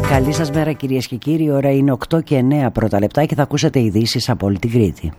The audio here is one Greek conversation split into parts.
Καλή σας μέρα κυρίες και κύριοι, η ώρα είναι 8 και 9 πρώτα λεπτά και θα ακούσετε ειδήσεις από όλη την Κρήτη.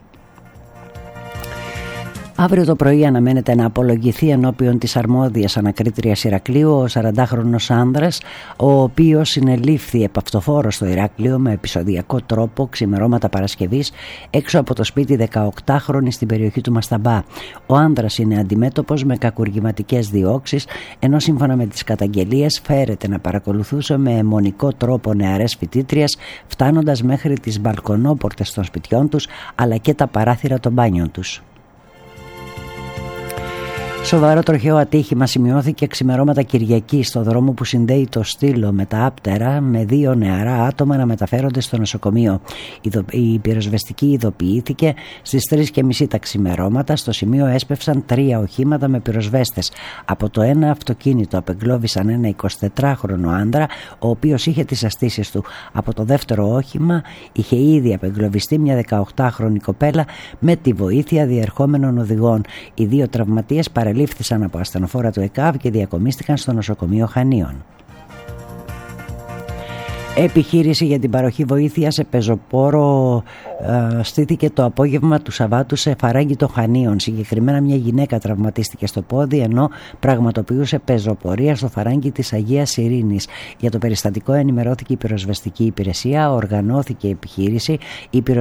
Αύριο το πρωί αναμένεται να απολογηθεί ενώπιον της αρμόδιας ανακρίτριας Ηρακλείου ο 40χρονος άνδρας, ο οποίος συνελήφθη επαυτοφόρο στο Ηράκλειο με επεισοδιακό τρόπο ξημερώματα Παρασκευής έξω από το σπίτι 18χρονη στην περιοχή του Μασταμπά. Ο άνδρας είναι αντιμέτωπος με κακουργηματικές διώξεις, ενώ σύμφωνα με τις καταγγελίες φέρεται να παρακολουθούσε με αιμονικό τρόπο νεαρές φοιτήτριες, φτάνοντας μέχρι τις μπαλκονόπορτες των σπιτιών τους αλλά και τα παράθυρα των μπάνιων τους. Σοβαρό τροχαίο ατύχημα σημειώθηκε ξημερώματα Κυριακή στο δρόμο που συνδέει το Στήλο με τα Άπτερα, με 2 νεαρά άτομα να μεταφέρονται στο νοσοκομείο. Η πυροσβεστική ειδοποιήθηκε στις 3:30 τα ξημερώματα. Στο σημείο έσπευσαν 3 οχήματα με πυροσβέστες. Από το ένα αυτοκίνητο απεγκλώβησαν ένα 24χρονο άντρα, ο οποίος είχε τις αστήσεις του. Από το δεύτερο όχημα είχε ήδη απεγκλωβιστεί μια 18χρονη κοπέλα με τη βοήθεια διερχόμενων οδηγών. Οι 2 τραυματίες παρελήφθησαν από ασθενοφόρα του ΕΚΑΒ και διακομίστηκαν στο νοσοκομείο Χανίων. Επιχείρηση για την παροχή βοήθεια σε πεζοπόρο στήθηκε το απόγευμα του Σαββάτου σε Φαράγγι των Χανίων. Συγκεκριμένα μια γυναίκα τραυματίστηκε στο πόδι ενώ πραγματοποιούσε πεζοπορία στο Φαράγγι της Αγίας Ειρήνης. Για το περιστατικό ενημερώθηκε η πυροσβεστική υπηρεσία, οργανώθηκε η επιχείρηση.